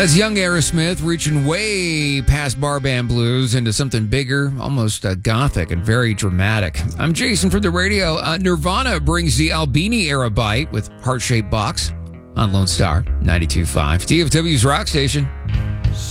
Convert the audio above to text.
That's young Aerosmith reaching way past bar band blues into something bigger, almost gothic and very dramatic. I'm Jason for the radio. Nirvana brings the Albini era bite with Heart-Shaped Box on Lone Star 92.5. TFW's Rock Station.